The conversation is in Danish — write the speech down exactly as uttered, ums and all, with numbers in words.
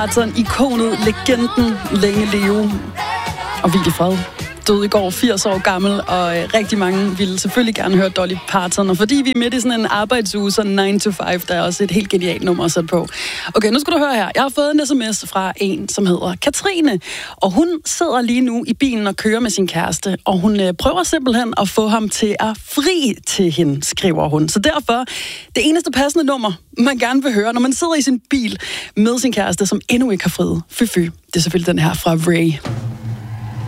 Parton, ikonet, legenden, længe leve og hvil i fred. Døde i går, firs år gammel, og øh, rigtig mange ville selvfølgelig gerne høre Dolly Parton. Og fordi vi er midt i sådan en arbejdsuge, så nine to five, der er også et helt genialt nummer at sætte på. Okay, nu skal du høre her. Jeg har fået en sms fra en, som hedder Katrine, og hun sidder lige nu i bilen og kører med sin kæreste, og hun øh, prøver simpelthen at få ham til at fri til hende, skriver hun. Så derfor, det eneste passende nummer, man gerne vil høre, når man sidder i sin bil med sin kæreste, som endnu ikke har friet. Fy fy. Det er selvfølgelig den her fra Ray.